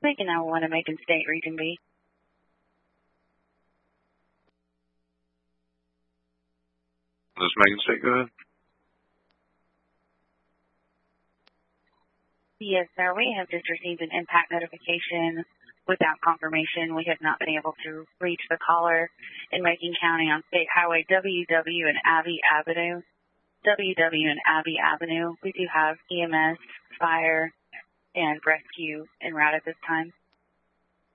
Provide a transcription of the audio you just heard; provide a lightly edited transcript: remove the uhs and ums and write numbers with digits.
Macon 911 and Macon State, Region B. This is Macon State, go ahead. Yes, sir. We have just received an impact notification without confirmation. We have not been able to reach the caller in Macon County on State Highway WW and Abbey Avenue. WW and Abbey Avenue. We do have EMS, fire, and rescue en route at this time.